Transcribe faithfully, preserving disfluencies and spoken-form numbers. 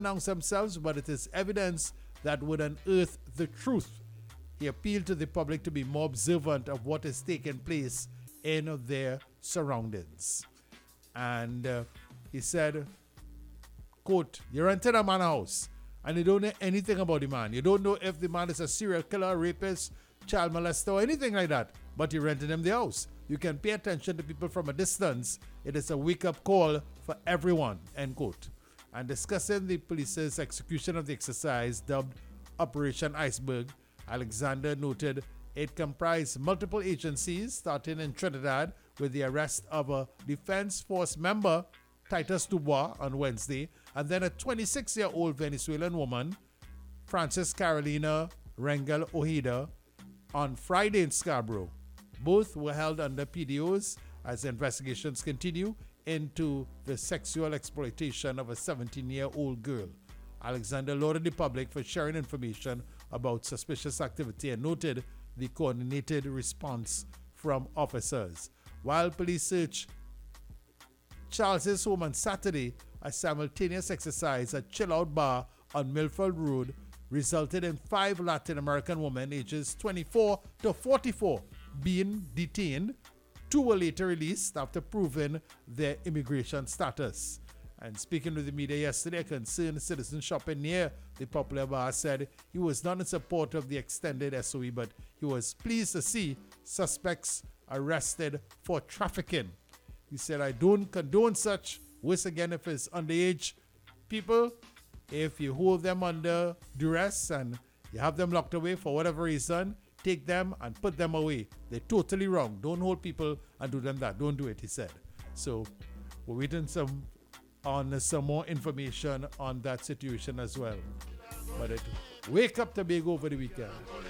announce themselves, but it is evidence that would unearth the truth. He appealed to the public to be more observant of what is taking place in their surroundings. And uh, he said, quote, you rented a man's house and you don't know anything about the man. You don't know if the man is a serial killer, rapist, child molester, or anything like that, but you rented him the house. You can pay attention to people from a distance. It is a wake-up call for everyone, end quote. And discussing the police's execution of the exercise dubbed Operation Iceberg, Alexander noted it comprised multiple agencies, starting in Trinidad with the arrest of a Defense Force member, Titus Dubois, on Wednesday, and then a twenty-six-year-old Venezuelan woman, Frances Carolina Rengel Ojeda, on Friday in Scarborough. Both were held under P D Os as investigations continue into the sexual exploitation of a seventeen-year-old girl. Alexander lauded the public for sharing information about suspicious activity and noted the coordinated response from officers. While police searched Charles's home on Saturday, a simultaneous exercise at Chill Out Bar on Milford Road resulted in five Latin American women ages twenty-four to forty-four being detained. Two were later released after proving their immigration status. And speaking with the media yesterday, a concerned citizen shopping near the popular bar said he was not in support of the extended S O E, but he was pleased to see suspects arrested for trafficking. He said, I don't condone such. Worse again, if it's underage people, if you hold them under duress and you have them locked away for whatever reason, take them and put them away. They're totally wrong. Don't hold people and do them that. Don't do it, he said. So we're waiting some on some more information on that situation as well. But it wake up Tobago over the weekend.